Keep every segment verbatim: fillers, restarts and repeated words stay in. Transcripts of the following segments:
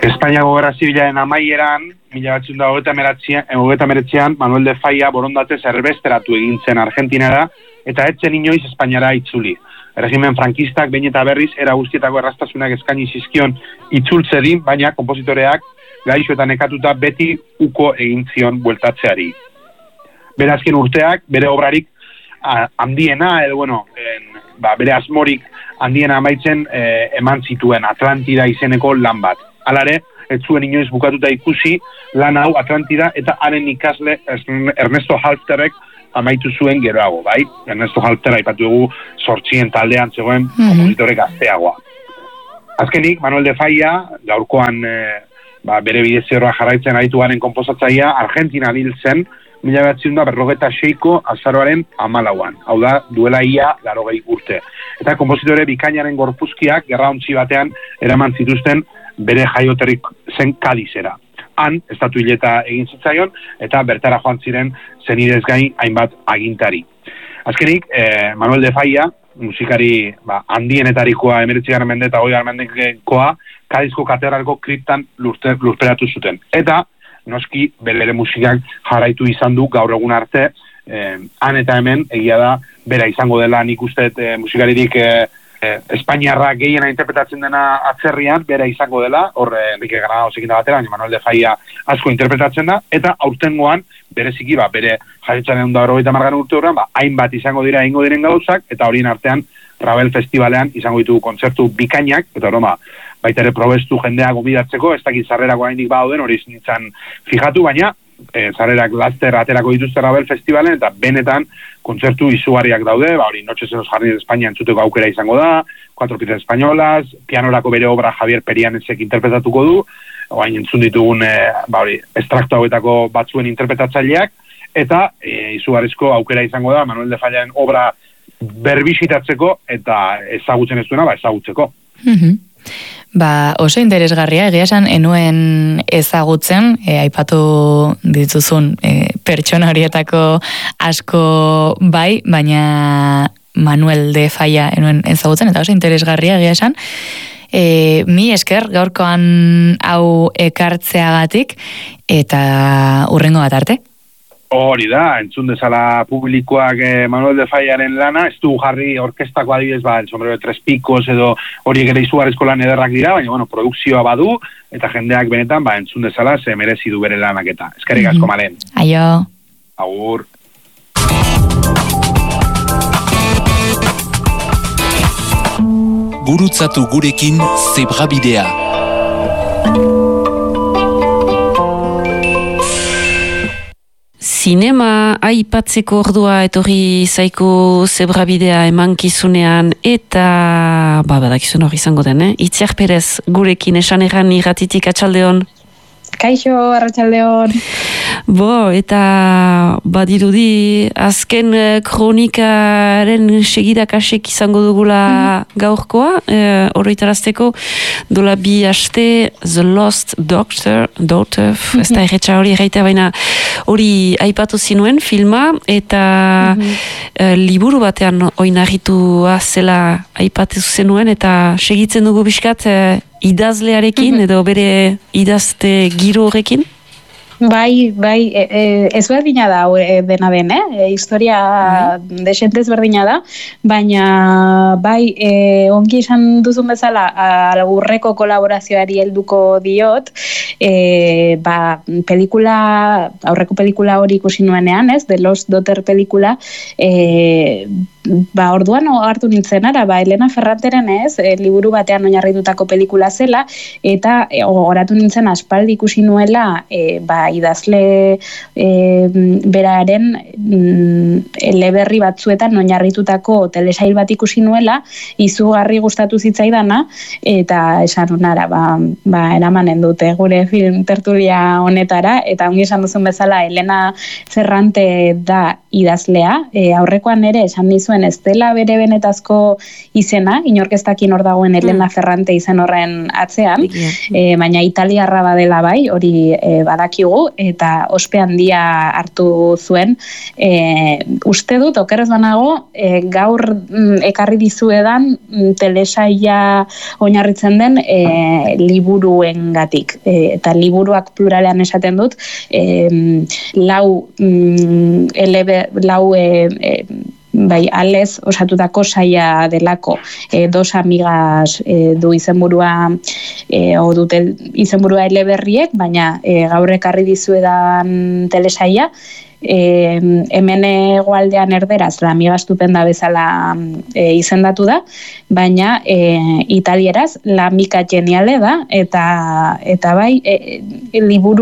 Espainiako Gerra Zibilaren amaieran, mila batziehun eta hogeita hemeretzian, Manuel de Falla borondatez erbesteratu egin zen Argentinara, eta etzen inoiz Espainiara itzuli. Erregimen frankistak behin eta berriz era guztietako errastasunak eskaini zizkion itzultzeri, baina konpositoreak gaixo eta nekatuta beti uko egin zion bueltatzeari. Bere azken urteak, bere obrarik a, handiena, edo bueno, en, ba, bere asmorik handiena amaitzen e, eman zituen Atlantida izeneko lan bat. Halare, ez zuen inoiz bukatuta ikusi lan hau Atlantida eta haren ikasle Ernesto Halfterrek amaitu zuen geroago, bai? Ernesto Halfter aipatu dugu zortzien taldean zegoen mm-hmm. kompositore gazteagoa. Azkenik, Manuel de Falla, gaurkoan e, ba, bere bidezioa jarraitzen aritu garen konposatzaia, Argentina hil zen, mila batziehun eta berrogeita seiko azaroaren hamalauan. Hau da, duela ia laurogei urte. Eta konpositore bikainaren gorpuzkiak gerraontzi batean eraman zituzten bere jaioterrik zen Kadizera. Han, estatu hileta egin zitzaion, eta bertara joan ziren zenidez gain hainbat agintari. Azkenik, eh, Manuel de Falla, musikari ba, handienetarikoa emeretzigarren mende eta hogeigarren mendekoa, Kadizko katedralko kriptan lurte, lurperatu zuten. Eta, noski, bere musikak jarraitu izan du gaur egun arte, eh, han eta hemen, egia da, bera izango dela nik uste eh, musikaririk eh, eh, Espainiarra gehiena interpretatzen dena atzerrian, bera izango dela, hor eh, Enrique Granadosekin da batera, Manuel de Falla asko interpretatzen da, eta aurtengoan, bereziki, ba, bere jaiotzaren da berrogeita hamargarren urte horrean, ba, hainbat izango dira egingo diren gauzak, eta horien artean, Ravel Festivalean izango ditugu kontzertu bikainak, eta horoma, baita ere probestu jendea gobidatzeko, ez dakit zarrerako haindik bauden, hori nintzen fijatu, baina e, zarrerak laster aterako dituzte Ravel Festivalen, eta benetan kontzertu izugarriak daude, ba, hori Noches en los Jardines de España entzuteko aukera izango da, Cuatro Piezas Españolas, pianorako bere obra Javier Perianesek interpretatuko du, oain entzun ditugun e, ba, hori, estrakto hauetako batzuen interpretatzaileak, eta e, izugarrizko aukera izango da Manuel de Fallaren obra berbisitatzeko eta ezagutzen ez duena, ba, ezagutzeko. Mm-hmm. Ba, oso interesgarria, egia esan enuen ezagutzen, e, aipatu dituzun e, pertsona horietako asko bai, baina Manuel de Falla enuen ezagutzen, eta oso interesgarria, egia esan. E, mi esker gaurkoan hau ekartzeagatik, eta hurrengo bat arte. Hori da, entzun dezala publikoak eh, Manuel de Fallaren lana, ez du jarri orkestako adibidez, ba, el sombrero de tres picos edo horiek ere izugarrizko lan ederrak dira, baina, bueno, produkzioa badu, eta jendeak benetan, ba, entzun dezala, ze merezi du bere lanak eta. Eskerrik asko, Malen. Aio. Agur. Gurutzatu gurekin Zebrabidea. Zinema aipatzeko ordua etorri zaiko Zebrabidea emankizunean eta ba, badakizun hori izango den, eh? Itziar Perez gurekin esan erran irratitik atxaldeon. Kaixo, arratsaldeon. Bo, eta badirudi azken kronikaren segidakasek izango dugula mm-hmm. gaurkoa, eh, horretarazteko dola bi haste The Lost Doctor, Daughter, mm-hmm. ez da erretxa hori erraita, baina hori aipatu zinuen filma, eta mm-hmm. eh, liburu batean oinarritua zela aipatu zenuen, eta segitzen dugu biskat eh, idazlearekin, mm-hmm. edo bere idazte giro horrekin? Bai, bai, e, e, ez berdina da e, dena den, eh? E, historia bai. Desentez berdina da, baina bai, e, ongi esan duzun bezala, aurreko kolaborazioari helduko diot, e, ba, pelikula, aurreko pelikula hori ikusi nuenean, ez? The Lost Daughter pelikula, e, ba, orduan hartu nintzen ara, ba, Elena Ferranteren ez, e, liburu batean oinarritutako pelikula zela, eta e, oratu nintzen aspaldi ikusi nuela, e, ba, idazle e, beraren mm, eleberri batzuetan oinarritutako telesail bat ikusi nuela, izugarri gustatu zitzaidana, eta esan unara, ba, ba, eramanen dute gure film tertulia honetara, eta ongi esan duzun bezala, Elena Ferrante da idazlea, e, aurrekoan ere esan nizuen ez dela bere benetazko izena, inorkestakin hor dagoen Elena mm. Ferrante izen horren atzean, e, baina italiarra badela bai, hori e, badakigu, eta ospe handia hartu zuen. E, uste dut, okerrez banago, e, gaur mm, ekarri dizuedan mm, telesaia oinarritzen den e, liburuengatik. E, eta liburuak pluralean esaten dut, e, lau mm, elebe, lau e, e, bai, alez osatutako saia delako, e, dos amigas e, du izenburua e, o dute izenburua eleberriek, baina e, gaur ekarri dizuedan telesaia, E, hemen egoaldean erderaz la amiga estupenda bezala e, izendatu da, baina e, italieraz la amiga geniale da, eta eta bai e, e,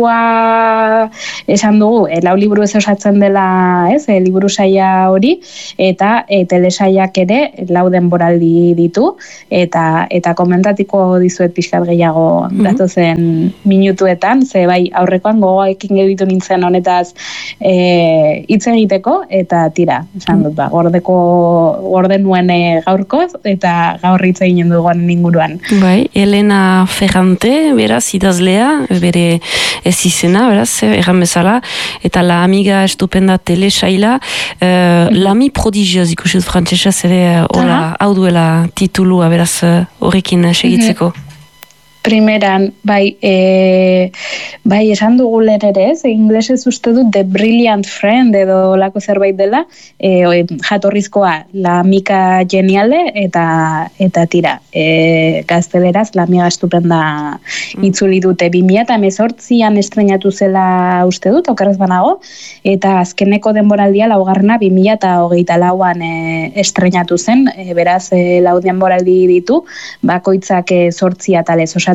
liburua esan dugu, e, lau liburu ez osatzen dela, ez, e, liburu saia hori, eta e, telesaiak ere lau denboraldi ditu, eta eta komentatiko dizuet pixkat gehiago mm-hmm. datozen minutuetan, ze bai aurrekoan gogoekin gelditu nintzen honetaz e, hitz egiteko, eta tira, esan dut, ba, gordeko, gorde nuen e, gaurkoz, eta gaur hitz eginen duguan inguruan. Bai, Elena Ferrante, beraz, idazlea, bere ez izena, beraz, erran bezala, eta La Amiga Estupenda telesaila, uh, mm-hmm. L'Ami Prodigieuse, ikusi dut frantsesez ere, hola, hau duela titulua, beraz, horrekin segitzeko. Mm-hmm. Primeran, bai, e, bai, esan dugu lehen ere ez, inglesez uste dut The Brilliant Friend edo lako zerbait dela, e, o, jatorrizkoa La Amiga Geniale eta eta tira, e, gazteleraz La Amiga Estupenda itzuli dute bi mila hemezortzian estrenatu zela uste dut, okerrez banago, eta azkeneko denboraldia laugarrena bi mila hogeita lauan e, estrenatu zen, e, beraz e, lau denboraldi ditu, bakoitzak e, zortzi atalez osatua.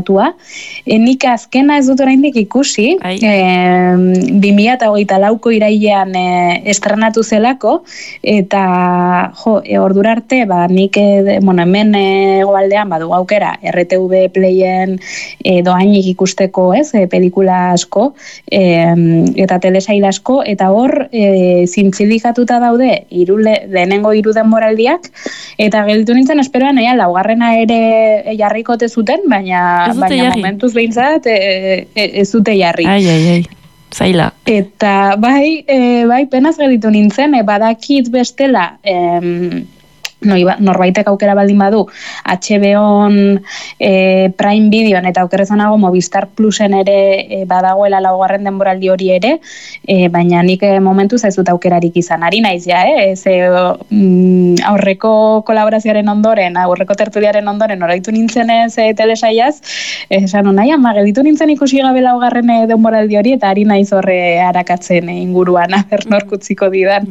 E, nik azkena ez dut oraindik ikusi, e, bi mila hogeita lauko irailean e, estrenatu zelako, eta jo, e, ordura arte, ba, nik e, bueno, hemen egoaldean badu aukera, R T V Playen e, doainik ikusteko, ez, e, pelikula asko, e, eta telesail asko, eta hor e, zintzilikatuta daude iru, lehenengo hiru denboraldiak, eta gelditu nintzen esperoan, ea, laugarrena ere jarrikote zuten, baina baina jarri. Momentuz behintzat e, e, ez dute jarri. Ai, ai, ai, zaila. Eta bai, e, bai penaz gelditu nintzen, e, badakit bestela, em, no, norbaitek aukera baldin badu, H B O-n e, Prime Videoan eta aukerrezonago Movistar Plusen ere e, badagoela laugarren denboraldi hori ere, e, baina nik e, momentuz ez dut aukerarik izan. Ari naiz ja, eh? Ez, e, mm, aurreko kolaborazioaren ondoren, aurreko tertuliaren ondoren, oraitu nintzen ez e, telesaiaz, esan nahi, ama, gelditu nintzen ikusi gabe laugarren denboraldi hori, eta ari naiz horre harakatzen e, inguruan, aber norkutziko didan,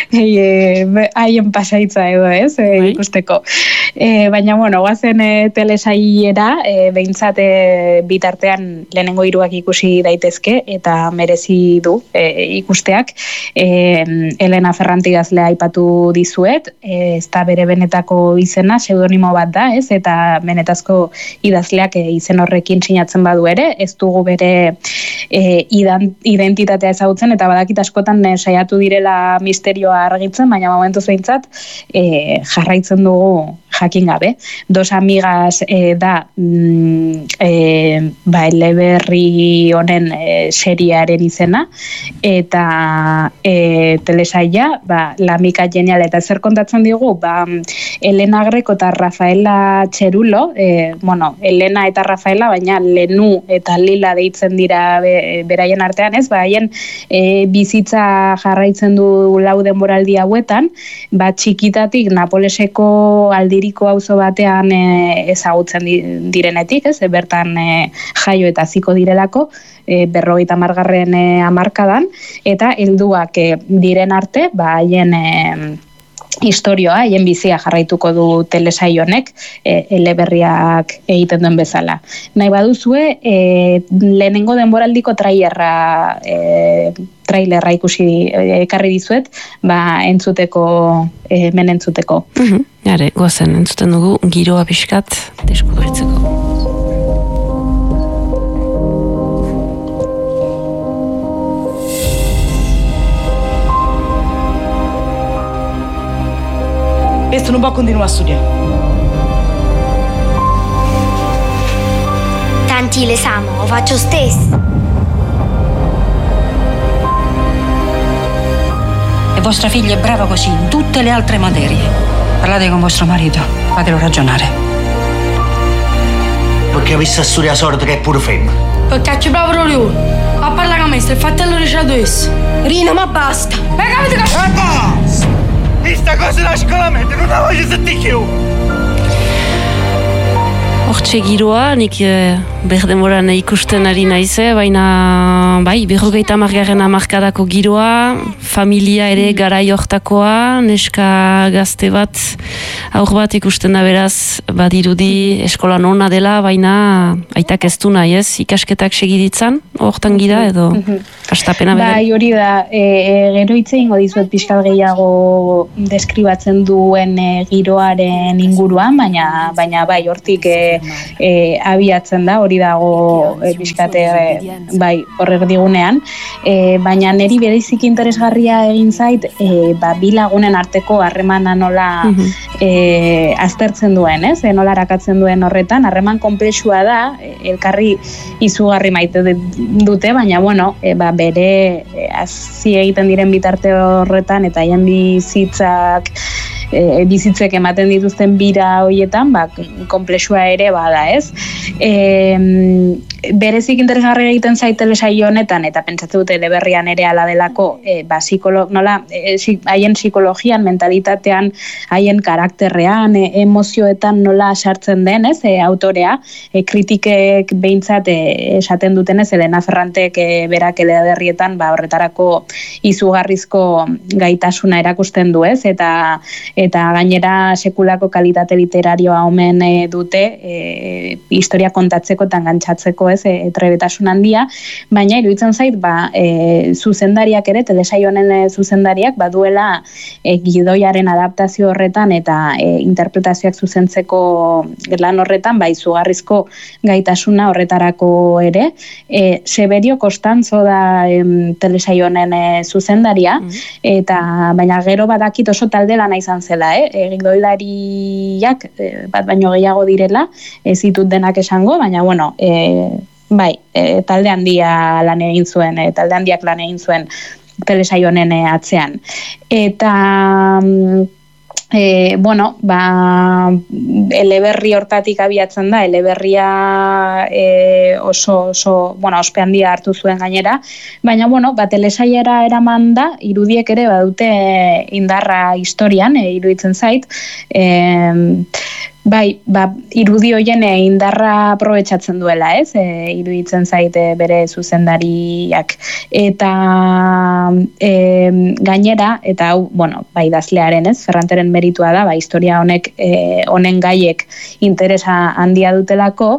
haien e, pasaitza edo ez, e, ikusteko. E, baina, bueno, guazen e, telesaiera, e, behintzat e, bitartean lehenengo hiruak ikusi daitezke, eta merezi du e, ikusteak. E, Elena Ferrante idazlea aipatu dizuet, e, ez da bere benetako izena, pseudonimo bat da, ez, eta benetazko idazleak e, izen horrekin sinatzen badu ere, ez dugu bere e, identitatea ezagutzen, eta badakit askotan e, saiatu direla misterioa argitzen, baina momentuz behintzat, e, jarraitzen dugu jakin gabe. Dos amigas e, da mm, e, ba, eleberri honen e, seriaren izena, eta e, telesaia, ba, La Amiga Genial, eta zer kontatzen digu, ba, Elena Greco eta Rafaela Txerulo, e, bueno, Elena eta Rafaela, baina Lenu eta Lila deitzen dira be, beraien artean, ez, ba, haien e, bizitza jarraitzen du lau denboraldi hauetan, ba, txikitatik Napoleseko aldiriko auzo batean e, ezagutzen direnetik, ez, e, bertan e, jaio eta ziko direlako, e, berrogeita hamargarren e, hamarkadan, eta helduak e, diren arte, ba, haien e, historioa, haien bizia jarraituko du telesail honek, e, eleberriak egiten duen bezala. Nahi baduzue, e, lehenengo denboraldiko trailerra e, trailerra ikusi e, ekarri dizuet, ba, entzuteko, e, men entzuteko. Mhm, jare, goazen, entzuten dugu, giroa pixkat, deskubritzeko. não pode continuar a studiare. Tanti l'esame, lo faccio stesso. E vostra figlia è brava così in tutte le altre materie. Parlate con vostro marito, fatelo ragionare. Perché avesse a studiare sorda che è pure femmina? Perché c'è proprio lui. Ma parla con me, sta il fratello di Ciadois. Rina, ma basta. Ma capite che... Ma basta! Questa cosa la scuola mente, non la voglio sentire più. Hortxe giroa, nik eh, berdemoran ikusten ari naiz, eh, baina bai, berrogeita margarren amarkadako giroa, familia ere garai hortakoa, neska gazte bat, aur bat ikusten da beraz, badirudi eskola nona dela, baina aitak ez du nahi ez, ikasketak segiditzan, hortan gira edo astapena bere. Bai, hori da, e, e, gero hitze ingo dizuet pixkat gehiago deskribatzen duen e, giroaren inguruan, baina baina bai, hortik e, e, abiatzen da, hori dago e, pixkate e, bai, horrek digunean, e, baina niri berezik interesgarria egin zait, e, ba, bi lagunen arteko harremana nola e, aztertzen duen, ez? E, nola arakatzen duen horretan, harreman konplexua da, e, elkarri izugarri maite dute, baina bueno, e, ba, bere e, hazi egiten diren bitarte horretan eta haien bizitzak e, bizitzek ematen dituzten bira horietan, ba, konplexua ere bada, ez? E, berezik interesgarri egiten zait telesaio honetan, eta pentsatzen dute eleberrian ere ala delako, e, ba, psikolo, nola, e, haien psikologian, mentalitatean, haien karakterrean, e, emozioetan nola sartzen den, ez, e, autorea, e, kritikek behintzat e, esaten dutenez, Elena Ferrantek e, berak eleberrietan, ba, horretarako izugarrizko gaitasuna erakusten du, ez, eta eta gainera sekulako kalitate literarioa omen e, dute, e, historia kontatzeko eta engantzatzeko, ez, e, trebetasun handia, baina iruditzen zait, ba, e, zuzendariak ere, telesaio honen e, zuzendariak, baduela e, gidoiaren adaptazio horretan eta e, interpretazioak zuzentzeko lan horretan, ba, izugarrizko gaitasuna horretarako ere. E, Severio Costanzo da em, telesaio honen e, zuzendaria, eta baina gero badakit oso talde lana izan zela, eh? E, gidoilariak e, bat baino gehiago direla, ez ditut denak esango, baina bueno, e, bai, e, talde handia lan egin zuen, e, talde handiak lan egin zuen telesaio honen e, atzean. Eta E, bueno, ba, eleberri hortatik abiatzen da, eleberria e, oso, oso, bueno, ospe handia hartu zuen gainera, baina, bueno, ba, telesaiera eraman da, irudiek ere badute indarra historian, e, iruditzen zait, e, bai, ba, irudi hoien indarra aprobetxatzen duela, ez, e, iruditzen zaite bere zuzendariak, eta e, gainera, eta hau, bueno, bai, idazlearen, ez, Ferranteren meritua da, ba, historia honek, e, honen gaiek interesa handia dutelako,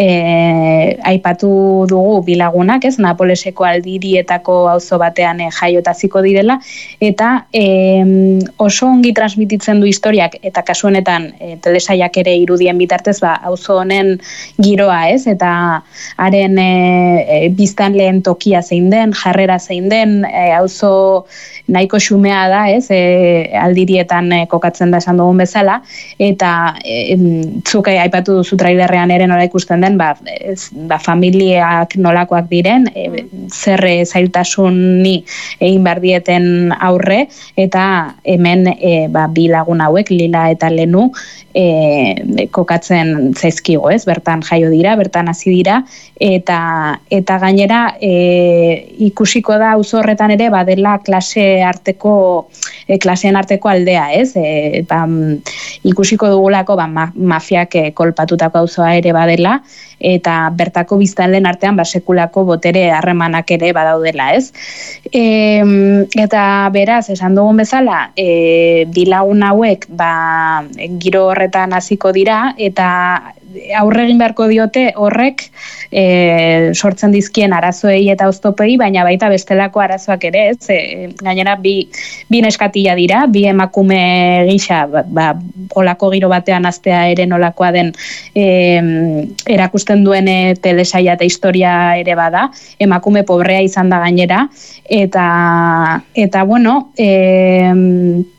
e, aipatu dugu bilagunak, ez, Napoleseko aldirietako auzo batean e, jaiotaziko direla, eta e, oso ongi transmititzen du historiak, eta kasu honetan e, telesaiak ere irudien bitartez, ba, auzo honen giroa, ez, eta haren e, e, biztanleen tokia zein den, jarrera zein den, e, auzo nahiko xumea da, ez, e, aldirietan e, kokatzen da esan dugun bezala, eta e, zuke aipatu duzu trailerrean ere nola ikusten den, ba, ez, ba, familiak nolakoak diren, e, zer zailtasuni egin behar dieten aurre, eta hemen e, ba, bi lagun hauek, Lila eta Lenu, E, kokatzen zaizkigo, ez? Bertan jaio dira, bertan hasi dira, eta eta gainera e, ikusiko da auzo horretan ere badela klase arteko e, klaseen arteko aldea, ez? E, ba, ikusiko dugulako ba, ma, mafiak e, kolpatutako auzoa ere badela, eta bertako biztanleen artean ba, sekulako botere harremanak ere badaudela, ez? E, eta beraz, esan dugun bezala, e, bilagun hauek ba, giro horretan hasiko dira, eta aurre egin beharko diote horrek e, sortzen dizkien arazoei eta oztopei, baina baita bestelako arazoak ere, ez? E, gainera bi, bi neskatila dira, bi emakume gisa, ba, ba, olako giro batean aztea ere nolakoa den e, erakusten duen e, telesaia eta historia ere bada, emakume pobrea izan da gainera, eta, eta bueno, e,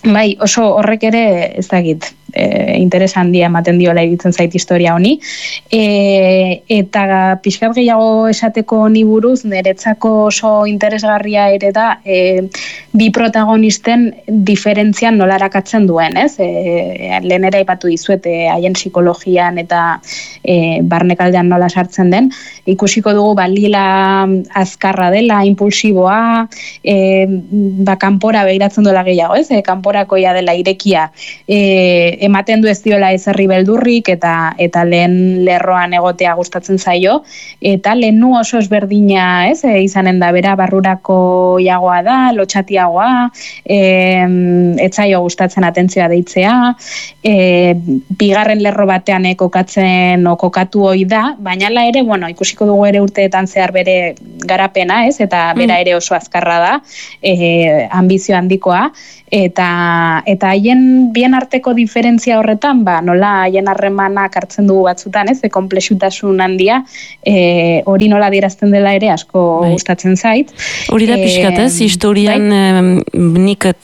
bai, oso horrek ere ez dakit, e, interes handia ematen diola iritzen zait historia honi. E, eta pixkat gehiago esateko honi buruz, niretzako oso interesgarria ere da, e, bi protagonisten diferentzian nola arakatzen duen, ez? E, lehen ere aipatu dizuet, e, haien psikologian eta e, barnekaldean nola sartzen den, ikusiko dugu balila azkarra dela, impulsiboa, e, ba, kanpora begiratzen duela gehiago, ez? E, kanporakoia dela irekia, e, ematen du ez diola ezerri beldurrik eta eta lehen lerroan egotea gustatzen zaio, eta lehenu oso ezberdina, ez? E, izanen da, bera barrurako iagoa da, lotxatiagoa, e, etzaio gustatzen atentzioa deitzea, e, bigarren lerro batean kokatzen o kokatu hoi da, baina la ere, bueno, ikusiko dugu ere urteetan zehar bere garapena, ez? Eta bera ere oso azkarra da, e, ambizio handikoa, eta eta haien bien arteko diferentzia horretan, ba, nola haien harremanak hartzen dugu batzutan, ez, e, konplexutasun handia, e, hori nola adierazten dela ere asko bai. Gustatzen zait. Hori da pixkat, ez, historian bai? nik